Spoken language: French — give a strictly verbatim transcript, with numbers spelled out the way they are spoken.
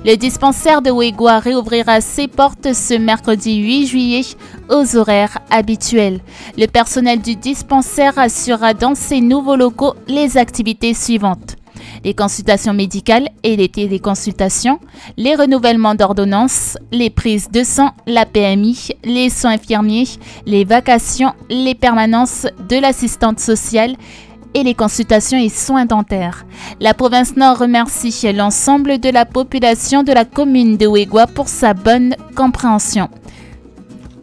Le dispensaire de Ouégoua réouvrira ses portes ce mercredi huit juillet aux horaires habituels. Le personnel du dispensaire assurera dans ses nouveaux locaux les activités suivantes: les consultations médicales et les téléconsultations, les renouvellements d'ordonnances, les prises de sang, la P M I, les soins infirmiers, les vacations, les permanences de l'assistante sociale et les consultations et soins dentaires. La province Nord remercie l'ensemble de la population de la commune de Ouégoua pour sa bonne compréhension.